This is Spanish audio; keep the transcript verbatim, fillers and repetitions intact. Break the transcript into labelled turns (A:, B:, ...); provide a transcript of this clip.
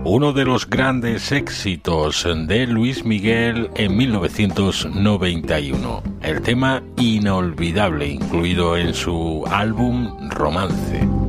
A: Uno de los grandes éxitos de Luis Miguel en mil novecientos noventa y uno, el tema Inolvidable, incluido en su álbum Romance.